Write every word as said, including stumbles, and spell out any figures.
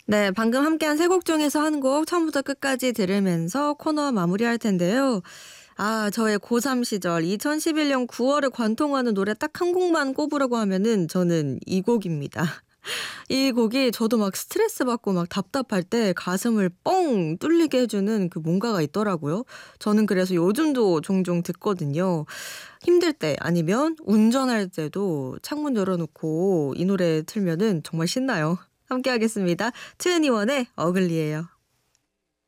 네, 방금 함께한 세 곡 중에서 한 곡 처음부터 끝까지 들으면서 코너 마무리할 텐데요. 아, 저의 고삼 시절 이천십일 년 구월을 관통하는 노래 딱 한 곡만 꼽으라고 하면은 저는 이 곡입니다. 이 곡이 저도 막 스트레스 받고 막 답답할 때 가슴을 뻥 뚫리게 해주는 그 뭔가가 있더라고요. 저는 그래서 요즘도 종종 듣거든요. 힘들 때 아니면 운전할 때도 창문 열어놓고 이 노래 틀면은 정말 신나요. 함께 하겠습니다. 트웬티원의 어글리예요.